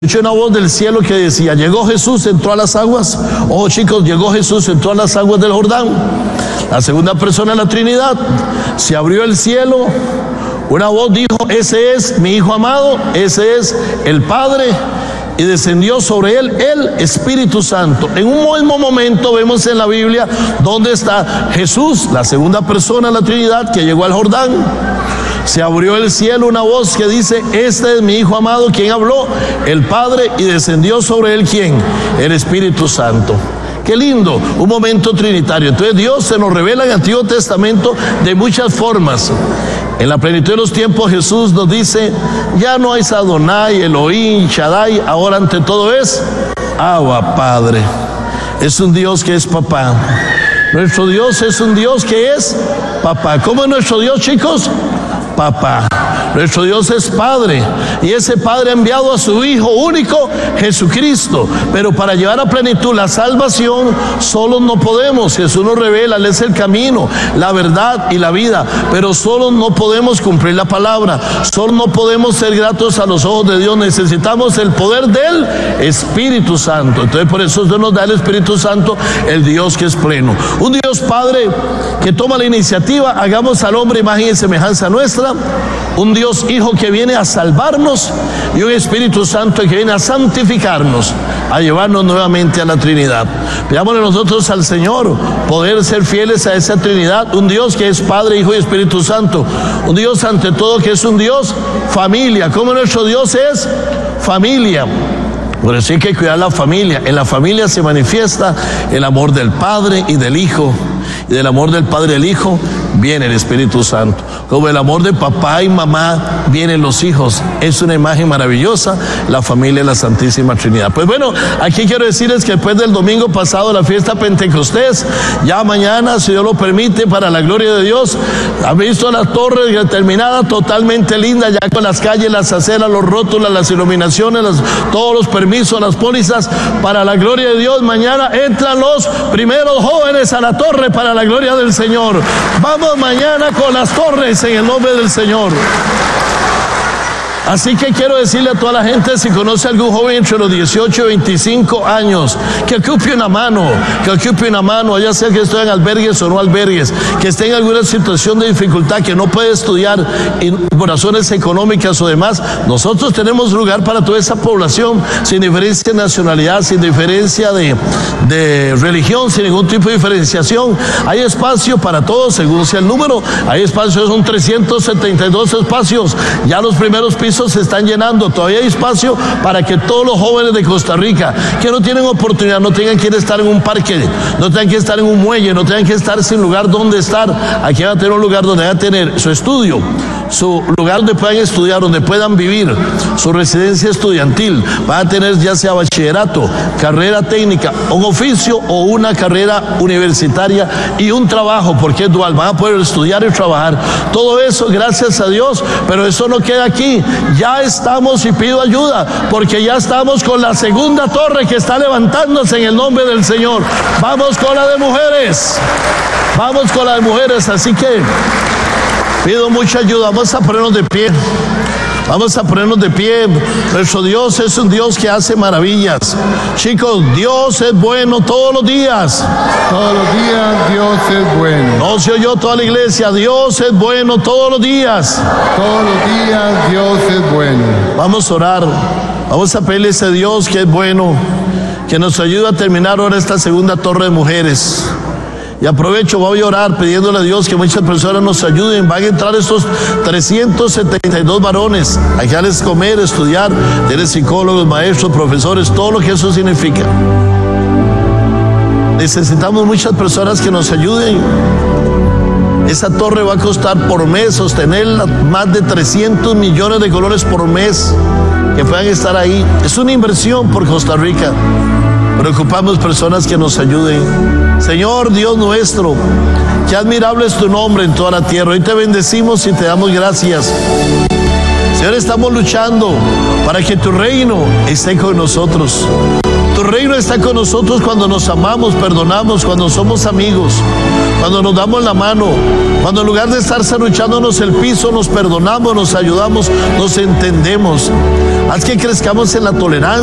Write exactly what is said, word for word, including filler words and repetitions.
Escuché una voz del cielo que decía: llegó Jesús, entró a las aguas. Ojo chicos, llegó Jesús, entró a las aguas del Jordán. La segunda persona de la Trinidad. Se abrió el cielo. Una voz dijo: ese es mi Hijo amado, ese es el Padre. Y descendió sobre él el Espíritu Santo. En un mismo momento vemos en la Biblia dónde está Jesús, la segunda persona de la Trinidad, que llegó al Jordán. Se abrió el cielo, una voz que dice: este es mi Hijo amado. ¿Quién habló? El Padre. Y descendió sobre él, ¿quién? El Espíritu Santo. Qué lindo, un momento trinitario. Entonces Dios se nos revela en el Antiguo Testamento de muchas formas. En la plenitud de los tiempos Jesús nos dice: ya no hay Adonai, Elohim, Shaddai, ahora ante todo es Abba, Padre. Es un Dios que es papá. Nuestro Dios es un Dios que es papá. ¿Cómo es nuestro Dios, chicos? Papá. Nuestro Dios es Padre, y ese Padre ha enviado a su Hijo único, Jesucristo. Pero para llevar a plenitud la salvación, solos no podemos. Jesús nos revela, Él es el camino, la verdad y la vida. Pero solos no podemos cumplir la palabra, solos no podemos ser gratos a los ojos de Dios. Necesitamos el poder del Espíritu Santo. Entonces por eso Dios nos da el Espíritu Santo, el Dios que es pleno. Un Dios Padre que toma la iniciativa: hagamos al hombre imagen y semejanza nuestra. Un Dios Hijo que viene a salvarnos, y un Espíritu Santo que viene a santificarnos, a llevarnos nuevamente a la Trinidad. Pidámosle nosotros al Señor poder ser fieles a esa Trinidad. Un Dios que es Padre, Hijo y Espíritu Santo. Un Dios ante todo que es un Dios familia. ¿Cómo nuestro Dios es? Familia. Por eso hay que cuidar la familia. En la familia se manifiesta el amor del Padre y del Hijo. Y del amor del Padre y del Hijo viene el Espíritu Santo. Como el amor de papá y mamá vienen los hijos. Es una imagen maravillosa, la familia de la Santísima Trinidad. Pues bueno, aquí quiero decirles que después del domingo pasado, la fiesta Pentecostés, ya mañana, si Dios lo permite, para la gloria de Dios, han visto la torre terminada, totalmente linda, ya con las calles, las aceras, los rótulos, las iluminaciones, las, todos los permisos, las pólizas, para la gloria de Dios. Mañana entran los primeros jóvenes a la torre para la gloria del Señor. Vamos mañana con las torres en el nombre del Señor. Así que quiero decirle a toda la gente, si conoce a algún joven entre los dieciocho y veinticinco años, que ocupe una mano, que ocupe una mano, ya sea que esté en albergues o no albergues, que esté en alguna situación de dificultad, que no puede estudiar por razones económicas o demás. Nosotros tenemos lugar para toda esa población, sin diferencia de nacionalidad, sin diferencia de, de religión, sin ningún tipo de diferenciación. Hay espacio para todos, según sea el número. Hay espacios, son trescientos setenta y dos espacios. Ya los primeros pisos se están llenando. Todavía hay espacio para que todos los jóvenes de Costa Rica que no tienen oportunidad, no tengan que ir a estar en un parque, no tengan que estar en un muelle, no tengan que estar sin lugar donde estar. Aquí van a tener un lugar donde van a tener su estudio, su lugar donde puedan estudiar, donde puedan vivir, su residencia estudiantil. Van a tener ya sea bachillerato, carrera técnica, un oficio o una carrera universitaria y un trabajo, porque es dual. Van a poder estudiar y trabajar. Todo eso, gracias a Dios, pero eso no queda aquí. Ya estamos, y pido ayuda, porque ya estamos con la segunda torre que está levantándose en el nombre del Señor. Vamos con la de mujeres. Vamos con la de mujeres, así que pido mucha ayuda. Vamos a ponernos de pie. Vamos a ponernos de pie. Nuestro Dios es un Dios que hace maravillas. Chicos, Dios es bueno todos los días. Todos los días Dios es bueno. No se oyó toda la iglesia. Dios es bueno todos los días. Todos los días Dios es bueno. Vamos a orar. Vamos a pedirle a ese Dios que es bueno, que nos ayude a terminar ahora esta segunda torre de mujeres. Y aprovecho, voy a orar pidiéndole a Dios que muchas personas nos ayuden. Van a entrar estos trescientos setenta y dos varones a darles comer, estudiar, tener psicólogos, maestros, profesores, todo lo que eso significa. Necesitamos muchas personas que nos ayuden. Esa torre va a costar por mes sostenerla más de trescientos millones de colones por mes que puedan estar ahí. Es una inversión por Costa Rica. Preocupamos personas que nos ayuden. Señor Dios nuestro, qué admirable es tu nombre en toda la tierra. Hoy te bendecimos y te damos gracias. Señor, estamos luchando para que tu reino esté con nosotros. Tu Tu reino está con nosotros cuando nos amamos, perdonamos, cuando somos amigos, cuando nos damos la mano, cuando en lugar de estar serruchándonos el piso, nos perdonamos, nos ayudamos, nos entendemos. Haz que crezcamos en la tolerancia.